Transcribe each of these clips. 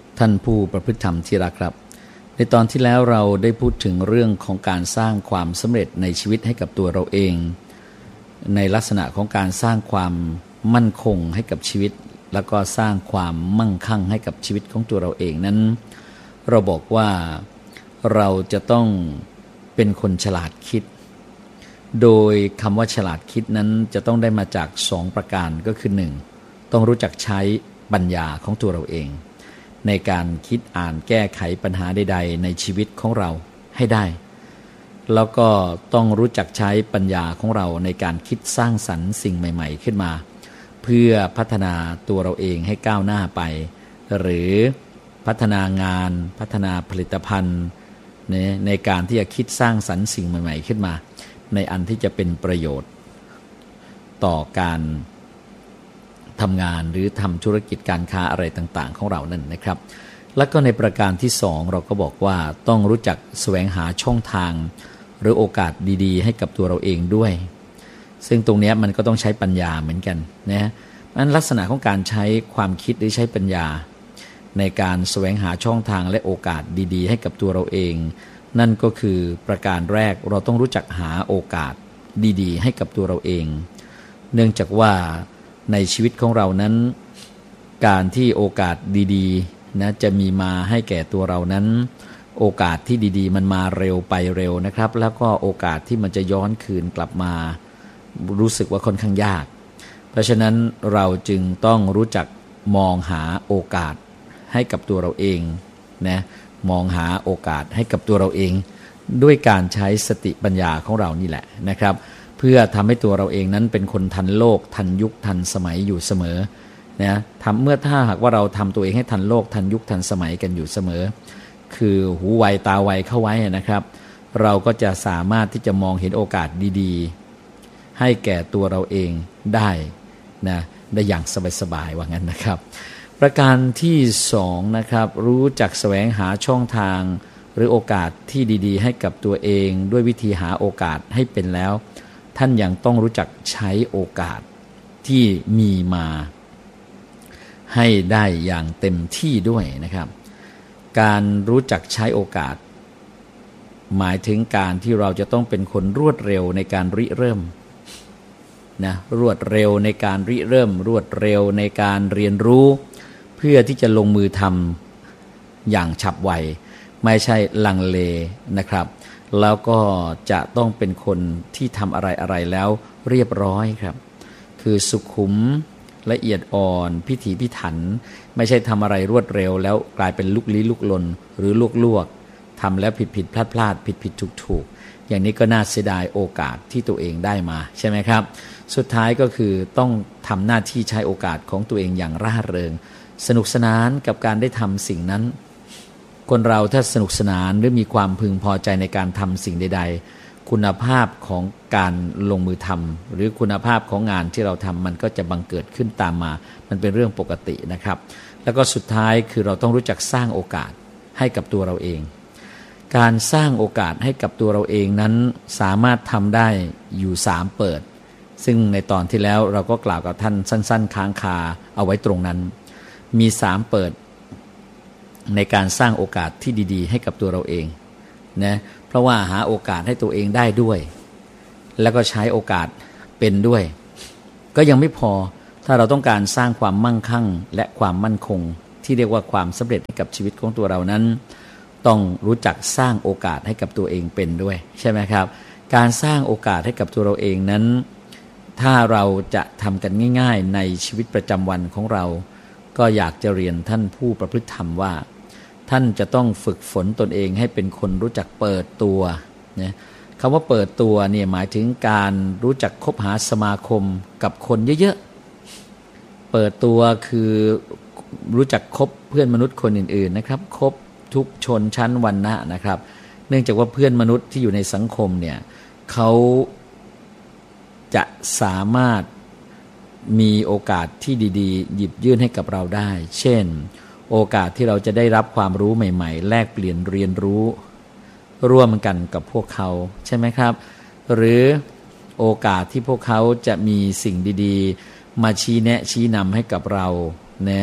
ท่านผู้ประพฤติธรรมที่รักครับในตอนที่แล้วเราได้พูดถึงเรื่องของการสร้างความสำเร็จในชีวิตให้กับตัวเราเองในลักษณะของการสร้างความมั่นคงให้กับชีวิตแล้วก็สร้างความมั่งคั่งให้กับชีวิตของตัวเราเองนั้นเราบอกว่าเราจะต้องเป็นคนฉลาดคิดโดยคำว่าฉลาดคิดนั้นจะต้องได้มาจาก2ประการก็คือ1ต้องรู้จักใช้ปัญญาของตัวเราเองในการคิดอ่านแก้ไขปัญหาใดๆในชีวิตของเราให้ได้แล้วก็ต้องรู้จักใช้ปัญญาของเราในการคิดสร้างสรรค์สิ่งใหม่ๆขึ้นมาเพื่อพัฒนาตัวเราเองให้ก้าวหน้าไปหรือพัฒนางานพัฒนาผลิตภัณฑ์ในการที่จะคิดสร้างสรรค์สิ่งใหม่ๆขึ้นมาในอันที่จะเป็นประโยชน์ต่อการทำงานหรือทำธุรกิจการค้าอะไรต่างๆของเรานั่นนะครับแล้วก็ในประการที่2เราก็บอกว่าต้องรู้จักแสวงหาช่องทางหรือโอกาสดีๆให้กับตัวเราเองด้วยซึ่งตรงนี้มันก็ต้องใช้ปัญญาเหมือนกันนะนั้นลักษณะของการใช้ความคิดหรือใช้ปัญญาในการแสวงหาช่องทางและโอกาสดีๆให้กับตัวเราเองนั่นก็คือประการแรกเราต้องรู้จักหาโอกาสดีๆให้กับตัวเราเองเนื่องจากว่าในชีวิตของเรานั้นการที่โอกาสดีๆนะจะมีมาให้แก่ตัวเรานั้นโอกาสที่ดีๆมันมาเร็วไปเร็วนะครับแล้วก็โอกาสที่มันจะย้อนคืนกลับมารู้สึกว่าค่อนข้างยากเพราะฉะนั้นเราจึงต้องรู้จักมองหาโอกาสให้กับตัวเราเองนะมองหาโอกาสให้กับตัวเราเองด้วยการใช้สติปัญญาของเรานี่แหละนะครับเพื่อทำให้ตัวเราเองนั้นเป็นคนทันโลกทันยุคทันสมัยอยู่เสมอนะถ้าหากว่าเราทำตัวเองให้ทันโลกทันยุคทันสมัยกันอยู่เสมอคือหูไวตาไวเข้าไว้นะครับเราก็จะสามารถที่จะมองเห็นโอกาสดีๆให้แก่ตัวเราเองได้นะได้อย่างสบายๆว่างั้นนะครับประการที่2นะครับรู้จักแสวงหาช่องทางหรือโอกาสที่ดีๆให้กับตัวเองด้วยวิธีหาโอกาสให้เป็นแล้วท่านยังต้องรู้จักใช้โอกาสที่มีมาให้ได้อย่างเต็มที่ด้วยนะครับการรู้จักใช้โอกาสหมายถึงการที่เราจะต้องเป็นคนรวดเร็วในการริเริ่มนะรวดเร็วในการริเริ่มรวดเร็วในการเรียนรู้เพื่อที่จะลงมือทำอย่างฉับไวไม่ใช่ลังเลนะครับแล้วก็จะต้องเป็นคนที่ทำอะไรแล้วเรียบร้อยครับคือสุขุมละเอียดอ่อนพิถีพิถันไม่ใช่ทำอะไรรวดเร็วแล้วกลายเป็นลุกลี้ลุกลนหรือลวกทำแล้วผิดพลาดผิดถูกอย่างนี้ก็น่าเสียดายโอกาสที่ตัวเองได้มาใช่ไหมครับสุดท้ายก็คือต้องทำหน้าที่ใช้โอกาสของตัวเองอย่างร่าเริงสนุกสนานกับการได้ทำสิ่งนั้นคนเราถ้าสนุกสนานหรือมีความพึงพอใจในการทำสิ่งใดๆคุณภาพของการลงมือทำหรือคุณภาพของงานที่เราทำมันก็จะบังเกิดขึ้นตามมามันเป็นเรื่องปกตินะครับแล้วก็สุดท้ายคือเราต้องรู้จักสร้างโอกาสให้กับตัวเราเองการสร้างโอกาสให้กับตัวเราเองนั้นสามารถทำได้อยู่3เปิดซึ่งในตอนที่แล้วเราก็กล่าวกับท่านสั้นๆค้างคาเอาไว้ตรงนั้นมี3เปิดในการสร้างโอกาสที่ดีๆให้กับตัวเราเองนะเพราะว่าหาโอกาสให้ตัวเองได้ด้วยแล้วก็ใช้โอกาสเป็นด้วยก็ยังไม่พอถ้าเราต้องการสร้างความมั่งคั่งและความมั่นคงที่เรียกว่าความสำเร็จให้กับชีวิตของตัวเรานั้นต้องรู้จักสร้างโอกาสให้กับตัวเองเป็นด้วยใช่ไหมครับการสร้างโอกาสให้กับตัวเราเองนั้นถ้าเราจะทำกันง่ายๆในชีวิตประจำวันของเราก็อยากจะเรียนท่านผู้ประพฤติธรรมว่าท่านจะต้องฝึกฝนตนเองให้เป็นคนรู้จักเปิดตัวนะคำว่าเปิดตัวเนี่ยหมายถึงการรู้จักคบหาสมาคมกับคนเยอะๆเปิดตัวคือรู้จักคบเพื่อนมนุษย์คนอื่นๆนะครับคบทุกชนชั้นวรรณะนะครับเนื่องจากว่าเพื่อนมนุษย์ที่อยู่ในสังคมเนี่ยเขาจะสามารถมีโอกาสที่ดีๆหยิบยื่นให้กับเราได้เช่นโอกาสที่เราจะได้รับความรู้ใหม่ๆแลกเปลี่ยนเรียนรู้ร่วมกันกับพวกเขาใช่ไหมครับหรือโอกาสที่พวกเขาจะมีสิ่งดีๆมาชี้แนะชี้นำให้กับเรานะ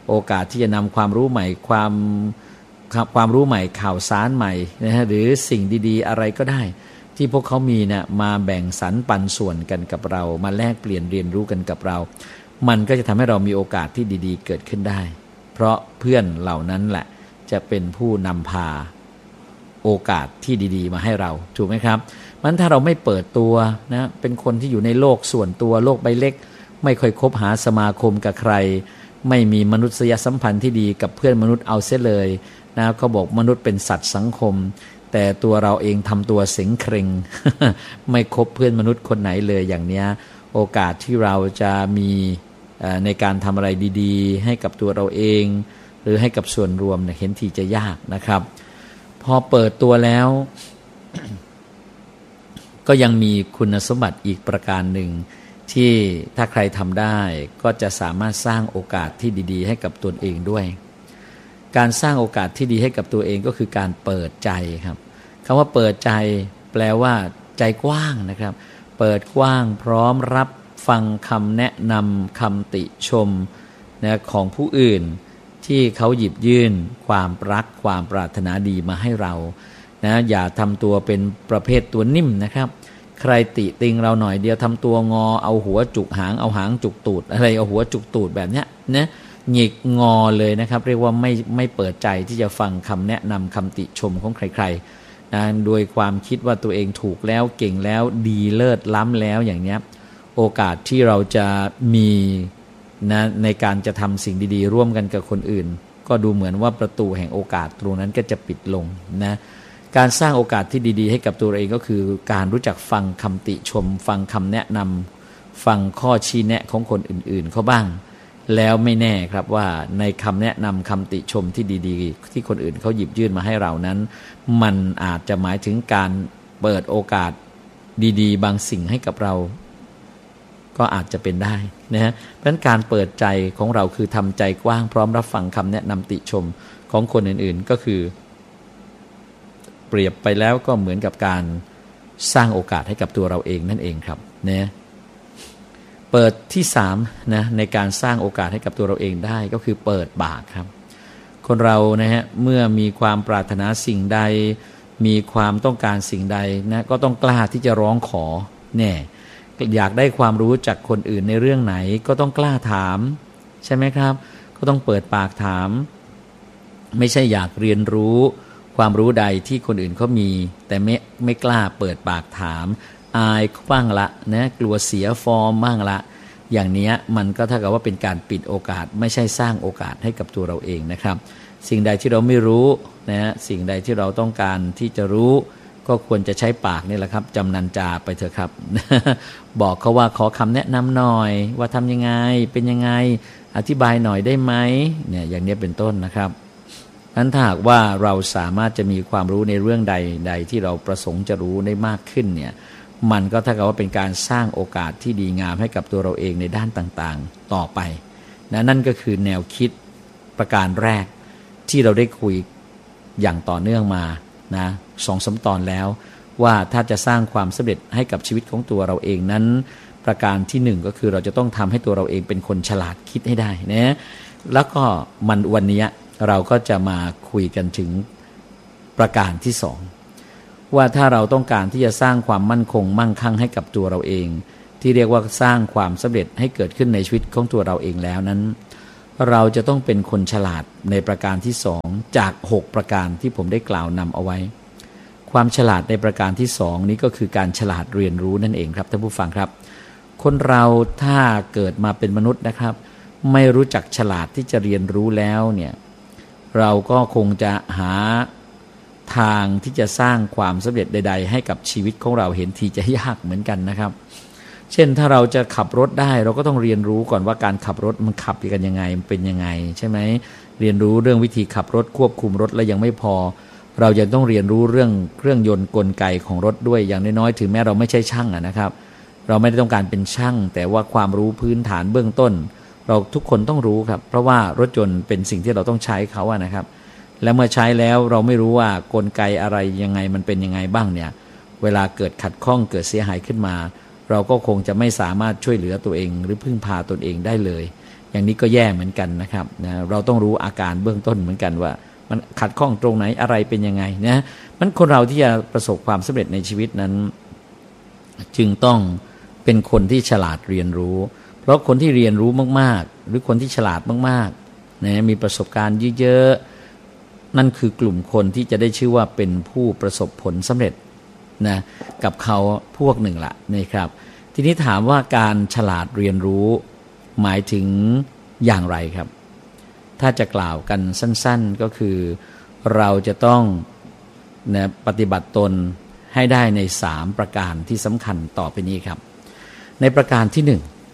โอกาสที่จะนำความรู้ใหม่ความรู้ใหม่ข่าวสารใหม่นะฮะหรือสิ่งดีๆอะไรก็ได้ที่พวกเขามีเนี่ยมาแบ่งสรรปันส่วนกันกับเรามาแลกเปลี่ยนเรียนรู้กันกับเรามันก็จะทำให้เรามีโอกาสที่ดีๆเกิดขึ้นได้เพราะเพื่อนเหล่านั้นแหละจะเป็นผู้นำพาโอกาสที่ดีๆมาให้เราถูกไหมครับมันถ้าเราไม่เปิดตัวนะเป็นคนที่อยู่ในโลกส่วนตัวโลกใบเล็กไม่ค่อยคบหาสมาคมกับใครไม่มีมนุษยสัมพันธ์ที่ดีกับเพื่อนมนุษย์เอาเสียเลยนะเขาบอกมนุษย์เป็นสัตว์สังคมแต่ตัวเราเองทำตัวเสงเคร่ง ไม่คบเพื่อนมนุษย์คนไหนเลยอย่างเนี้ยโอกาสที่เราจะมีในการทำอะไรดีๆให้กับตัวเราเองหรือให้กับส่วนรวมเนี่ยเห็นทีจะยากนะครับพอเปิดตัวแล้ว ก็ยังมีคุณสมบัติอีกประการหนึ่งที่ถ้าใครทำได้ก็จะสามารถสร้างโอกาสที่ดีๆให้กับตนเองด้วยการสร้างโอกาสที่ดีให้กับตัวเองก็คือการเปิดใจครับคำว่าเปิดใจแปลว่าใจกว้างนะครับเปิดกว้างพร้อมรับฟังคำแนะนำคำติชมนะของผู้อื่นที่เขาหยิบยื่นความรักความปรารถนาดีมาให้เรานะอย่าทำตัวเป็นประเภทตัวนิ่มนะครับใครติติงเราหน่อยเดียวทำตัวงอเอาหัวจุกหางเอาหางจุกตูดอะไรเอาหัวจุกตูดแบบเนี้ยนะหงิกงอเลยนะครับเรียกว่าไม่เปิดใจที่จะฟังคำแนะนำคำติชมของใครๆนะโดยความคิดว่าตัวเองถูกแล้วเก่งแล้วดีเลิศล้ำแล้วอย่างเนี้ยโอกาสที่เราจะมีนะในการจะทำสิ่งดีๆร่วมกันกับคนอื่นก็ดูเหมือนว่าประตูแห่งโอกาสตรงนั้นก็จะปิดลงนะการสร้างโอกาสที่ดีๆให้กับตัวเราเองก็คือการรู้จักฟังคำติชมฟังคำแนะนำฟังข้อชี้แนะของคนอื่นๆเขาบ้างแล้วไม่แน่ครับว่าในคำแนะนำคำติชมที่ดีๆที่คนอื่นเขาหยิบยื่นมาให้เรานั้นมันอาจจะหมายถึงการเปิดโอกาสดีๆบางสิ่งให้กับเราก็อาจจะเป็นได้นะฮะเพราะฉะนั้นการเปิดใจของเราคือทำใจกว้างพร้อมรับฟังคำแนะนำติชมของคนอื่นๆก็คือเปรียบไปแล้วก็เหมือนกับการสร้างโอกาสให้กับตัวเราเองนั่นเองครับนะเปิดที่3นะในการสร้างโอกาสให้กับตัวเราเองได้ก็คือเปิดปากครับคนเรานะฮะเมื่อมีความปรารถนาสิ่งใดมีความต้องการสิ่งใดนะก็ต้องกล้าที่จะร้องขอแน่อยากได้ความรู้จากคนอื่นในเรื่องไหนก็ต้องกล้าถามใช่ไหมครับก็ต้องเปิดปากถามไม่ใช่อยากเรียนรู้ความรู้ใดที่คนอื่นเขามีแต่ไม่กล้าเปิดปากถามอายบ้างละนะกลัวเสียฟอร์มบ้างละอย่างนี้มันก็เท่ากับว่าเป็นการปิดโอกาสไม่ใช่สร้างโอกาสให้กับตัวเราเองนะครับสิ่งใดที่เราไม่รู้นะสิ่งใดที่เราต้องการที่จะรู้ก็ควรจะใช้ปากนี่แหละครับจำนันจาไปเถอะครับ บอกเขาว่าขอคำแนะนำหน่อยว่าทำยังไงเป็นยังไงอธิบายหน่อยได้ไหมเนี่ยอย่างนี้เป็นต้นนะครับนั้นถ้าหากว่าเราสามารถจะมีความรู้ในเรื่องใดที่เราประสงค์จะรู้ได้มากขึ้นเนี่ยมันก็เท่ากับว่าเป็นการสร้างโอกาสที่ดีงามให้กับตัวเราเองในด้านต่างๆต่อไปนะนั่นก็คือแนวคิดประการแรกที่เราได้คุยอย่างต่อเนื่องมานะ2-3 ตอนแล้วว่าถ้าจะสร้างความสำเร็จให้กับชีวิตของตัวเราเองนั้นประการที่1ก็คือเราจะต้องทำให้ตัวเราเองเป็นคนฉลาดคิดให้ได้นะแล้วก็วันนี้เราก็จะมาคุยกันถึงประการที่2ว่าถ้าเราต้องการที่จะสร้างความมั่นคงมั่งคั่งให้กับตัวเราเองที่เรียกว่าสร้างความสำเร็จให้เกิดขึ้นในชีวิตของตัวเราเองแล้วนั้นเราจะต้องเป็นคนฉลาดในประการที่2จาก6ประการที่ผมได้กล่าวนำเอาไว้ความฉลาดในประการที่2นี้ก็คือการฉลาดเรียนรู้นั่นเองครับท่านผู้ฟังครับคนเราถ้าเกิดมาเป็นมนุษย์นะครับไม่รู้จักฉลาดที่จะเรียนรู้แล้วเนี่ยเราก็คงจะหาทางที่จะสร้างความสำเร็จใดๆให้กับชีวิตของเราเห็นทีจะยากเหมือนกันนะครับเช่นถ้าเราจะขับรถได้เราก็ต้องเรียนรู้ก่อนว่าการขับรถมันขับกันยังไงมันเป็นยังไงใช่ไหมเรียนรู้เรื่องวิธีขับรถควบคุมรถแล้วยังไม่พอเรายังต้องเรียนรู้เรื่องเครื่องยนต์กลไกของรถด้วยอย่างน้อยๆถึงแม้เราไม่ใช่ช่างนะครับเราไม่ได้ต้องการเป็นช่างแต่ว่าความรู้พื้นฐานเบื้องต้นเราทุกคนต้องรู้ครับเพราะว่ารถยนต์เป็นสิ่งที่เราต้องใช้เขาอะนะครับและเมื่อใช้แล้วเราไม่รู้ว่ากลไกอะไรยังไงมันเป็นยังไงบ้างเนี่ยเวลาเกิดขัดข้องเกิดเสียหายขึ้นมาเราก็คงจะไม่สามารถช่วยเหลือตัวเองหรือพึ่งพาตนเองได้เลยอย่างนี้ก็แย่เหมือนกันนะครับนะเราต้องรู้อาการเบื้องต้นเหมือนกันว่ามันขัดข้องตรงไหนอะไรเป็นยังไงนะมันคนเราที่จะประสบความสำเร็จในชีวิตนั้นจึงต้องเป็นคนที่ฉลาดเรียนรู้เพราะคนที่เรียนรู้มากๆหรือคนที่ฉลาดมากๆนะมีประสบการณ์เยอะๆนั่นคือกลุ่มคนที่จะได้ชื่อว่าเป็นผู้ประสบผลสำเร็จนะกับเขาพวกหนึ่งละนะครับทีนี้ถามว่าการฉลาดเรียนรู้หมายถึงอย่างไรครับถ้าจะกล่าวกันสั้นๆก็คือเราจะต้องนะปฏิบัติตนให้ได้ใน3ประการที่สำคัญต่อไปนี้ครับในประการที่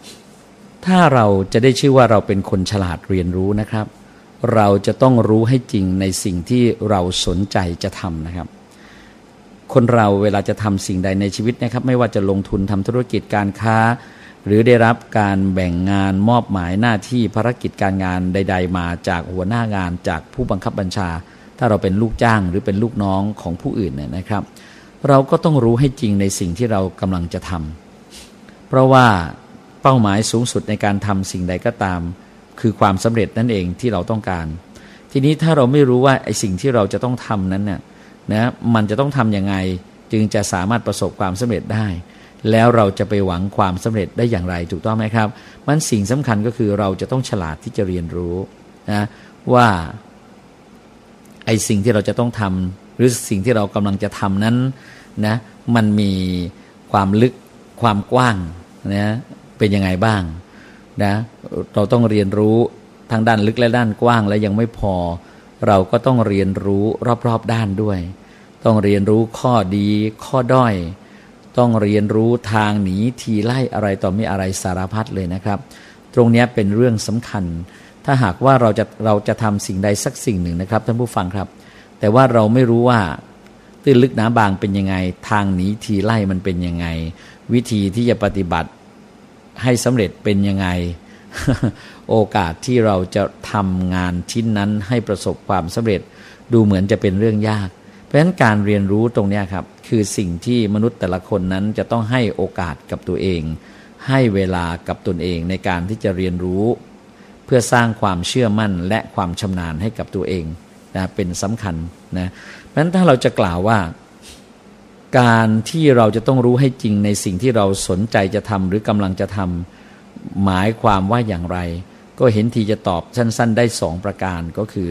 1ถ้าเราจะได้ชื่อว่าเราเป็นคนฉลาดเรียนรู้นะครับเราจะต้องรู้ให้จริงในสิ่งที่เราสนใจจะทำนะครับคนเราเวลาจะทำสิ่งใดในชีวิตนะครับไม่ว่าจะลงทุนทำธุรกิจการค้าหรือได้รับการแบ่งงานมอบหมายหน้าที่ภารกิจการงานใดๆมาจากหัวหน้างานจากผู้บังคับบัญชาถ้าเราเป็นลูกจ้างหรือเป็นลูกน้องของผู้อื่นเนี่ยนะครับเราก็ต้องรู้ให้จริงในสิ่งที่เรากำลังจะทำเพราะว่าเป้าหมายสูงสุดในการทำสิ่งใดก็ตามคือความสำเร็จนั่นเองที่เราต้องการทีนี้ถ้าเราไม่รู้ว่าไอ้สิ่งที่เราจะต้องทำนั้นเนี่ยนะมันจะต้องทำยังไงจึงจะสามารถประสบความสำเร็จได้แล้วเราจะไปหวังความสำเร็จได้อย่างไรถูกต้องไหมครับมันสิ่งสำคัญก็คือเราจะต้องฉลาดที่จะเรียนรู้นะว่าไอ้สิ่งที่เราจะต้องทำหรือสิ่งที่เรากำลังจะทำนั้นนะมันมีความลึกความกว้างนะเป็นยังไงบ้างนะเราต้องเรียนรู้ทั้งด้านลึกและด้านกว้างและยังไม่พอเราก็ต้องเรียนรู้รอบๆด้านด้วยต้องเรียนรู้ข้อดีข้อด้อยต้องเรียนรู้ทางหนีทีไล่อะไรต่อมีอะไรสารพัดเลยนะครับตรงนี้เป็นเรื่องสำคัญถ้าหากว่าเราจะทำสิ่งใดสักสิ่งหนึ่งนะครับท่านผู้ฟังครับแต่ว่าเราไม่รู้ว่าตื้นลึกหนาบางเป็นยังไงทางหนีทีไล่มันเป็นยังไงวิธีที่จะปฏิบัติให้สำเร็จเป็นยังไง โอกาสที่เราจะทำงานชิ้นนั้นให้ประสบความสำเร็จดูเหมือนจะเป็นเรื่องยากเพราะฉะนั้นการเรียนรู้ตรงนี้ครับคือสิ่งที่มนุษย์แต่ละคนนั้นจะต้องให้โอกาสกับตัวเองให้เวลากับตนเองในการที่จะเรียนรู้เพื่อสร้างความเชื่อมั่นและความชำนาญให้กับตัวเองนะเป็นสำคัญนะเพราะฉะนั้นถ้าเราจะกล่าวว่าการที่เราจะต้องรู้ให้จริงในสิ่งที่เราสนใจจะทำหรือกำลังจะทำหมายความว่าอย่างไรก็เห็นทีจะตอบสั้นๆได้2ประการก็คือ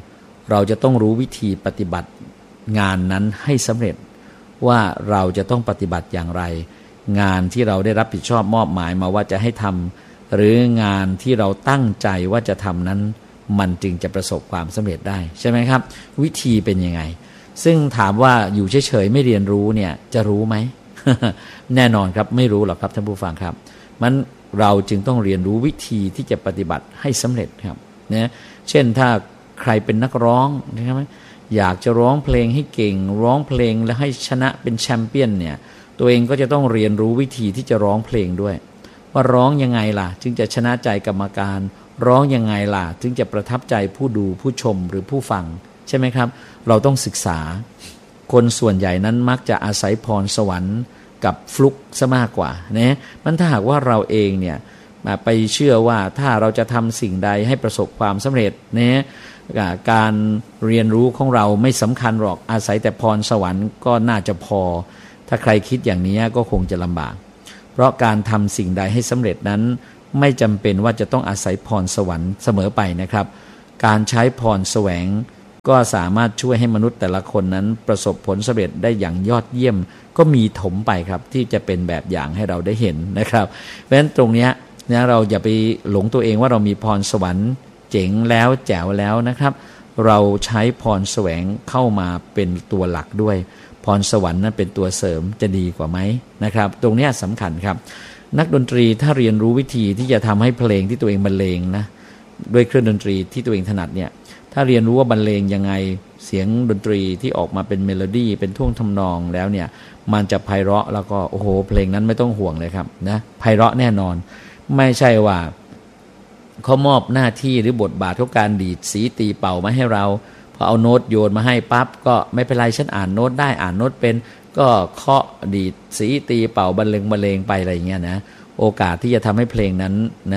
1เราจะต้องรู้วิธีปฏิบัติงานนั้นให้สำเร็จว่าเราจะต้องปฏิบัติอย่างไรงานที่เราได้รับผิดชอบมอบหมายมาว่าจะให้ทำหรืองานที่เราตั้งใจว่าจะทำนั้นมันจึงจะประสบความสำเร็จได้ใช่ไหมครับวิธีเป็นยังไงซึ่งถามว่าอยู่เฉยๆไม่เรียนรู้เนี่ยจะรู้ไหม แน่นอนครับไม่รู้หรอกครับท่านผู้ฟังครับมันเราจึงต้องเรียนรู้วิธีที่จะปฏิบัติให้สำเร็จครับนะเช่นถ้าใครเป็นนักร้องนะครับอยากจะร้องเพลงให้เก่งร้องเพลงและให้ชนะเป็นแชมเปี้ยนเนี่ยตัวเองก็จะต้องเรียนรู้วิธีที่จะร้องเพลงด้วยว่าร้องยังไงล่ะจึงจะชนะใจกรรมการร้องยังไงล่ะถึงจะประทับใจผู้ดูผู้ชมหรือผู้ฟังใช่ไหมครับเราต้องศึกษาคนส่วนใหญ่นั้นมักจะอาศัยพรสวรรค์กับฟลุกซะมากกว่านะมันถ้าหากว่าเราเองเนี่ยไปเชื่อว่าถ้าเราจะทำสิ่งใดให้ประสบความสำเร็จนะการเรียนรู้ของเราไม่สำคัญหรอกอาศัยแต่พรสวรรค์ก็น่าจะพอถ้าใครคิดอย่างนี้ก็คงจะลำบากเพราะการทำสิ่งใดให้สำเร็จนั้นไม่จำเป็นว่าจะต้องอาศัยพรสวรรค์เสมอไปนะครับการใช้พรแสวงก็สามารถช่วยให้มนุษย์แต่ละคนนั้นประสบผลสำเร็จได้อย่างยอดเยี่ยมก็มีถมไปครับที่จะเป็นแบบอย่างให้เราได้เห็นนะครับเพราะฉะนั้นตรงนี้นะเราอย่าไปหลงตัวเองว่าเรามีพรสวรรค์เจ๋งแล้วแจ๋วแล้วนะครับเราใช้พรแสวงเข้ามาเป็นตัวหลักด้วยพรสวรรค์นั้นเป็นตัวเสริมจะดีกว่าไหมนะครับตรงนี้สำคัญครับนักดนตรีถ้าเรียนรู้วิธีที่จะทำให้เพลงที่ตัวเองบรรเลงนะด้วยเครื่องดนตรีที่ตัวเองถนัดเนี่ยถ้าเรียนรู้ว่าบรรเลงยังไงเสียงดนตรีที่ออกมาเป็นเมโลดี้เป็นท่วงทำนองแล้วเนี่ยมันจะไพเราะแล้วก็โอ้โหเพลงนั้นไม่ต้องห่วงเลยครับนะไพเราะแน่นอนไม่ใช่ว่าเขามอบหน้าที่หรือบทบาทของการดีดสีตีเป่ามาให้เราพอเอาโน้ตโยนมาให้ปั๊บก็ไม่เป็นไรฉันอ่านโน้ตได้อ่านโน้ตเป็นก็เคาะดีดสีตีเป่าบรรเลงไปอะไรอย่างเงี้ยนะโอกาสที่จะทำให้เพลงนั้นนะ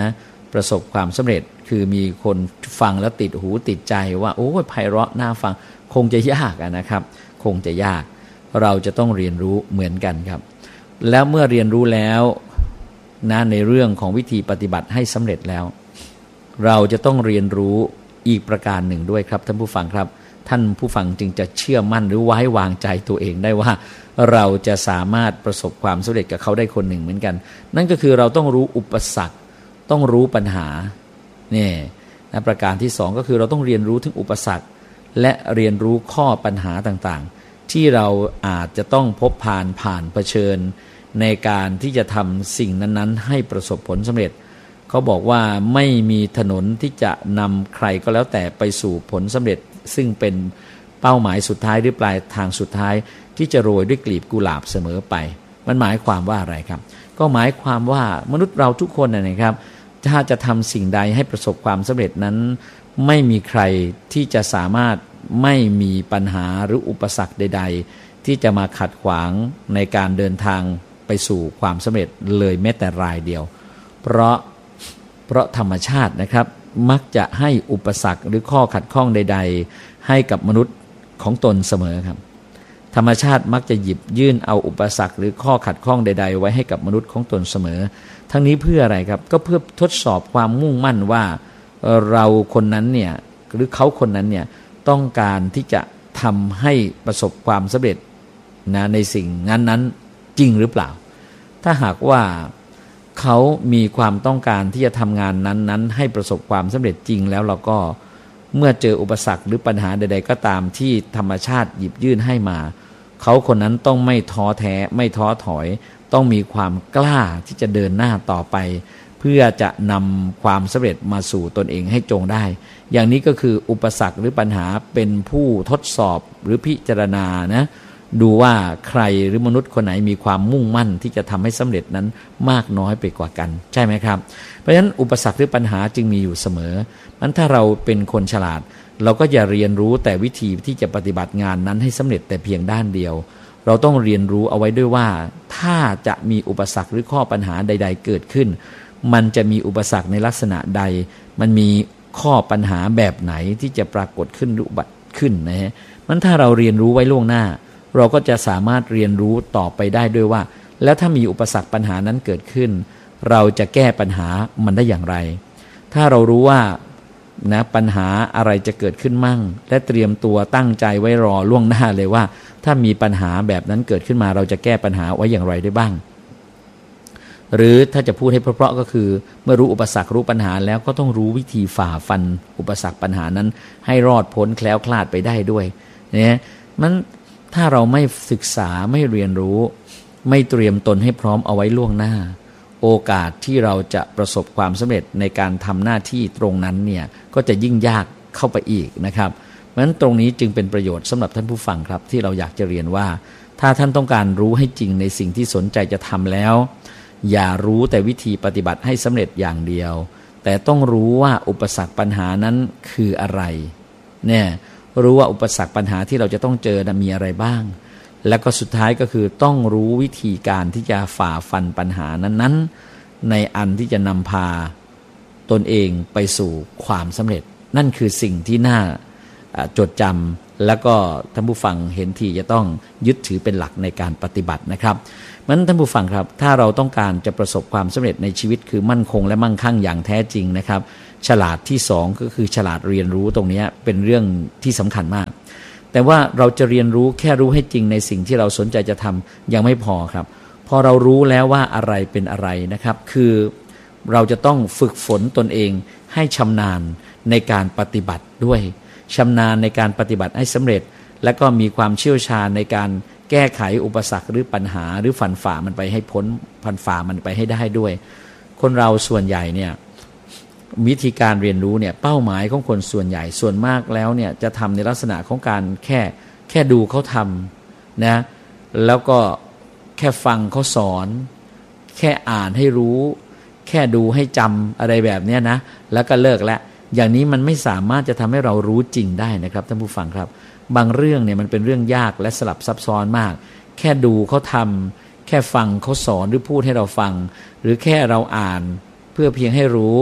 ประสบความสำเร็จคือมีคนฟังแล้วติดหูติดใจว่าโอ้ยไพเราะน่าฟังคงจะยากนะครับคงจะยากเราจะต้องเรียนรู้เหมือนกันครับแล้วเมื่อเรียนรู้แล้วนะในเรื่องของวิธีปฏิบัติให้สำเร็จแล้วเราจะต้องเรียนรู้อีกประการหนึ่งด้วยครับท่านผู้ฟังครับท่านผู้ฟังจึงจะเชื่อมั่นหรือไว้วางใจตัวเองได้ว่าเราจะสามารถประสบความสำเร็จกับเขาได้คนหนึ่งเหมือนกันนั่นก็คือเราต้องรู้อุปสรรคต้องรู้ปัญหานี่นะประการที่สองก็คือเราต้องเรียนรู้ถึงอุปสรรคและเรียนรู้ข้อปัญหาต่างๆที่เราอาจจะต้องพบผ่านเผชิญในการที่จะทำสิ่งนั้นๆให้ประสบผลสำเร็จเขาบอกว่าไม่มีถนนที่จะนำใครก็แล้วแต่ไปสู่ผลสำเร็จซึ่งเป็นเป้าหมายสุดท้ายหรือปลายทางสุดท้ายที่จะโรยด้วยกลีบกุหลาบเสมอไปมันหมายความว่าอะไรครับก็หมายความว่ามนุษย์เราทุกคนนะครับถ้าจะทำสิ่งใดให้ประสบความสำเร็จนั้นไม่มีใครที่จะสามารถไม่มีปัญหาหรืออุปสรรคใดๆที่จะมาขัดขวางในการเดินทางไปสู่ความสำเร็จเลยแม้แต่รายเดียวเพราะธรรมชาตินะครับมักจะให้อุปสรรคหรือข้อขัดข้องใดๆให้กับมนุษย์ของตนเสมอครับธรรมชาติมักจะหยิบยื่นเอาอุปสรรคหรือข้อขัดข้องใดๆไว้ให้กับมนุษย์ของตนเสมอทั้งนี้เพื่ออะไรครับก็เพื่อทดสอบความมุ่งมั่นว่าเราคนนั้นเนี่ยหรือเขาคนนั้นเนี่ยต้องการที่จะทำให้ประสบความสำเร็จนะในสิ่งนั้นๆจริงหรือเปล่าถ้าหากว่าเขามีความต้องการที่จะทำงานนั้นๆให้ประสบความสำเร็จจริงแล้วเราก็เมื่อเจออุปสรรคหรือปัญหาใดๆก็ตามที่ธรรมชาติหยิบยื่นให้มาเขาคนนั้นต้องไม่ท้อแท้ไม่ท้อถอยต้องมีความกล้าที่จะเดินหน้าต่อไปเพื่อจะนำความสำเร็จมาสู่ตนเองให้จงได้อย่างนี้ก็คืออุปสรรคหรือปัญหาเป็นผู้ทดสอบหรือพิจารณานะดูว่าใครหรือมนุษย์คนไหนมีความมุ่งมั่นที่จะทำให้สำเร็จนั้นมากน้อยไปกว่ากันใช่ไหมครับเพราะฉะนั้นอุปสรรคหรือปัญหาจึงมีอยู่เสมอนั้นถ้าเราเป็นคนฉลาดเราก็อย่าเรียนรู้แต่วิธีที่จะปฏิบัติงานนั้นให้สำเร็จแต่เพียงด้านเดียวเราต้องเรียนรู้เอาไว้ด้วยว่าถ้าจะมีอุปสรรคหรือข้อปัญหาใดๆเกิดขึ้นมันจะมีอุปสรรคในลักษณะใดมันมีข้อปัญหาแบบไหนที่จะปรากฏขึ้นหรืออุบัติขึ้นนะฮะมันถ้าเราเรียนรู้ไว้ล่วงหน้าเราก็จะสามารถเรียนรู้ต่อไปได้ด้วยว่าแล้วถ้ามีอุปสรรคปัญหานั้นเกิดขึ้นเราจะแก้ปัญหามันได้อย่างไรถ้าเรารู้ว่านะปัญหาอะไรจะเกิดขึ้นมั่งและเตรียมตัวตั้งใจไว้รอล่วงหน้าเลยว่าถ้ามีปัญหาแบบนั้นเกิดขึ้นมาเราจะแก้ปัญหาไว้อย่างไรได้บ้างหรือถ้าจะพูดให้เพราะๆก็คือเมื่อรู้อุปสรรครู้ปัญหาแล้วก็ต้องรู้วิธีฝ่าฟันอุปสรรคปัญหานั้นให้รอดพ้นแคล้วคลาดไปได้ด้วยเนี่ยมันถ้าเราไม่ศึกษาไม่เรียนรู้ไม่เตรียมตนให้พร้อมเอาไว้ล่วงหน้าโอกาสที่เราจะประสบความสำเร็จในการทำหน้าที่ตรงนั้นเนี่ยก็จะยิ่งยากเข้าไปอีกนะครับเพราะฉะนั้นตรงนี้จึงเป็นประโยชน์สำหรับท่านผู้ฟังครับที่เราอยากจะเรียนว่าถ้าท่านต้องการรู้ให้จริงในสิ่งที่สนใจจะทำแล้วอย่ารู้แต่วิธีปฏิบัติให้สำเร็จอย่างเดียวแต่ต้องรู้ว่าอุปสรรคปัญหานั้นคืออะไรเนี่ยรู้ว่าอุปสรรคปัญหาที่เราจะต้องเจอมีอะไรบ้างแล้วก็สุดท้ายก็คือต้องรู้วิธีการที่จะฝ่าฟันปัญหานั้นๆในอันที่จะนำพาตนเองไปสู่ความสำเร็จนั่นคือสิ่งที่น่าจดจำแล้วก็ท่านผู้ฟังเห็นทีจะต้องยึดถือเป็นหลักในการปฏิบัตินะครับงั้นท่านผู้ฟังครับถ้าเราต้องการจะประสบความสำเร็จในชีวิตคือมั่นคงและมั่งคั่งอย่างแท้จริงนะครับฉลาดที่สองก็คือฉลาดเรียนรู้ตรงนี้เป็นเรื่องที่สำคัญมากแต่ว่าเราจะเรียนรู้แค่รู้ให้จริงในสิ่งที่เราสนใจจะทำยังไม่พอครับพอเรารู้แล้วว่าอะไรเป็นอะไรนะครับคือเราจะต้องฝึกฝนตนเองให้ชำนาญในการปฏิบัติด้วยชำนาญในการปฏิบัติให้สำเร็จและก็มีความเชี่ยวชาญในการแก้ไขอุปสรรคหรือปัญหาหรือฟันฝ่ามันไปให้พ้นฟันฝ่ามันไปให้ได้ด้วยคนเราส่วนใหญ่เนี่ยวิธีการเรียนรู้เนี่ยเป้าหมายของคนส่วนใหญ่ส่วนมากแล้วเนี่ยจะทำในลักษณะของการแค่ดูเขาทำนะแล้วก็แค่ฟังเขาสอนแค่อ่านให้รู้แค่ดูให้จำอะไรแบบนี้นะแล้วก็เลิกแล้วอย่างนี้มันไม่สามารถจะทำให้เรารู้จริงได้นะครับท่านผู้ฟังครับบางเรื่องเนี่ยมันเป็นเรื่องยากและสลับซับซ้อนมากแค่ดูเขาทำแค่ฟังเขาสอนหรือพูดให้เราฟังหรือแค่เราอ่านเพื่อเพียงให้รู้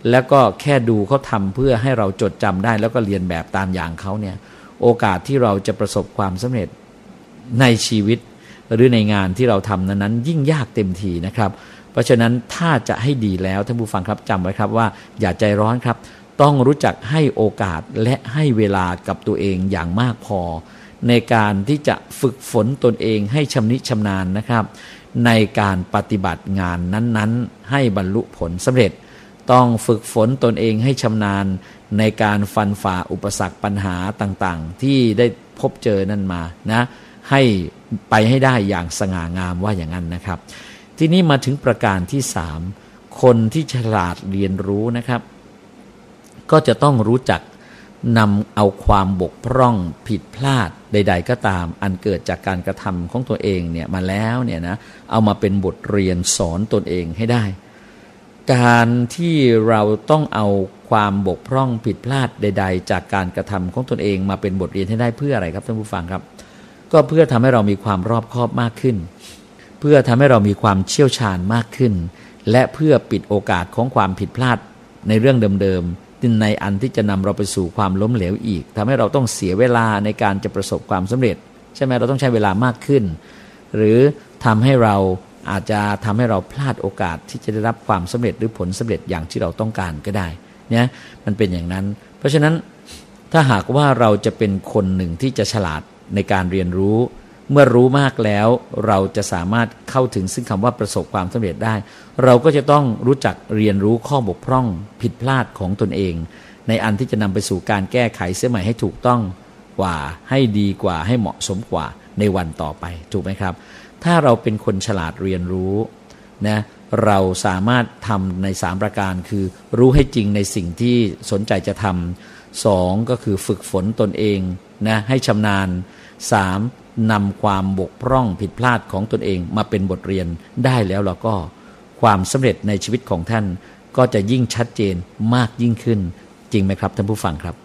แล้วก็แค่ดูเขาทำเพื่อให้เราจดจำได้แล้วก็เรียนแบบตามอย่างเขาเนี่ยโอกาสที่เราจะประสบความสำเร็จในชีวิตหรือในงานที่เราทำนั้นยิ่งยากเต็มทีนะครับเพราะฉะนั้นถ้าจะให้ดีแล้วท่านผู้ฟังครับจำไว้ครับว่าอย่าใจร้อนครับต้องรู้จักให้โอกาสและให้เวลากับตัวเองอย่างมากพอในการที่จะฝึกฝนตนเองให้ชำนิชำนาญนะครับในการปฏิบัติงานนั้นๆให้บรรลุผลสำเร็จต้องฝึกฝนตนเองให้ชำนาญในการฟันฝ่าอุปสรรคปัญหาต่างๆที่ได้พบเจอนั่นมานะให้ไปให้ได้อย่างสง่างามว่าอย่างนั้นนะครับทีนี้มาถึงประการที่3คนที่ฉลาดเรียนรู้นะครับก็จะต้องรู้จักนำเอาความบกพร่องผิดพลาดใดๆก็ตามอันเกิดจากการกระทำของตัวเองเนี่ยมาแล้วเนี่ยนะเอามาเป็นบทเรียนสอนตนเองให้ได้การที่เราต้องเอาความบกพร่องผิดพลาดใดๆจากการกระทำของตนเองมาเป็นบทเรียนให้ได้เพื่ออะไรครับท่านผู้ฟังครับก็เพื่อทำให้เรามีความรอบคอบมากขึ้นเพื่อทำให้เรามีความเชี่ยวชาญมากขึ้นและเพื่อปิดโอกาสของความผิดพลาดในเรื่องเดิมๆในอันที่จะนำเราไปสู่ความล้มเหลวอีกทำให้เราต้องเสียเวลาในการจะประสบความสำเร็จใช่ไหมเราต้องใช้เวลามากขึ้นหรือทำให้เราอาจจะทำให้เราพลาดโอกาสที่จะได้รับความสำเร็จหรือผลสำเร็จอย่างที่เราต้องการก็ได้เนี่ยมันเป็นอย่างนั้นเพราะฉะนั้นถ้าหากว่าเราจะเป็นคนหนึ่งที่จะฉลาดในการเรียนรู้เมื่อรู้มากแล้วเราจะสามารถเข้าถึงซึ่งคำว่าประสบความสำเร็จได้เราก็จะต้องรู้จักเรียนรู้ข้อบกพร่องผิดพลาดของตนเองในอันที่จะนำไปสู่การแก้ไขเสียใหม่ให้ถูกต้องกว่าให้ดีกว่าให้เหมาะสมกว่าในวันต่อไปถูกไหมครับถ้าเราเป็นคนฉลาดเรียนรู้นะเราสามารถทำใน3ประการคือรู้ให้จริงในสิ่งที่สนใจจะทำ2ก็คือฝึกฝนตนเองนะให้ชำนาญ3นำความบกพร่องผิดพลาดของตนเองมาเป็นบทเรียนได้แล้วเราก็ความสำเร็จในชีวิตของท่านก็จะยิ่งชัดเจนมากยิ่งขึ้นจริงไหมครับท่านผู้ฟังครับ